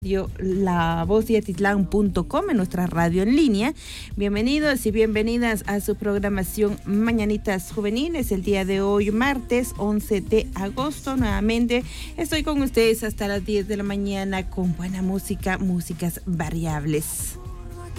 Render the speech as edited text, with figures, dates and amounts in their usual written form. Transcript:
lavozdeatitlán.com, en nuestra radio en línea. Bienvenidos y bienvenidas a su programación Mañanitas Juveniles. El día de hoy, martes 11 de agosto, nuevamente estoy con ustedes hasta las 10 de la mañana con buena música, músicas variables.